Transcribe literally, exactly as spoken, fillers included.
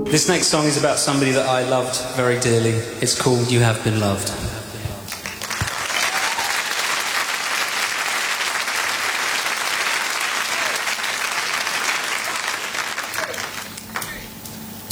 This next song is about somebody that I loved very dearly. It's called You Have Been Loved.